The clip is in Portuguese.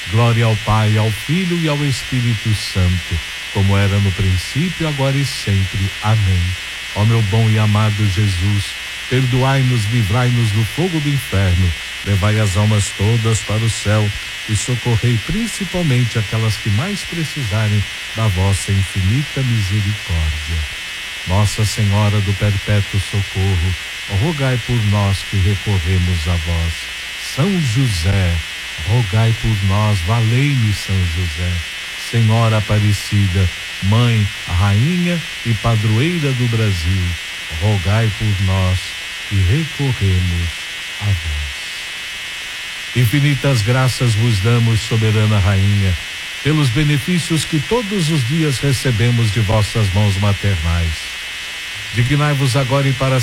Glória ao Pai, ao Filho e ao Espírito Santo, como era no princípio, agora e sempre. Amém. Ó meu bom e amado Jesus, perdoai-nos, livrai-nos do fogo do inferno, levai as almas todas para o céu e socorrei principalmente aquelas que mais precisarem da vossa infinita misericórdia. Nossa Senhora do Perpétuo Socorro, rogai por nós que recorremos a vós. São José, rogai por nós. Valei-me, São José. Senhora Aparecida, Mãe, Rainha e Padroeira do Brasil, rogai por nós que recorremos a vós. Infinitas graças vos damos, soberana Rainha, pelos benefícios que todos os dias recebemos de vossas mãos maternais. Dignai-vos agora e para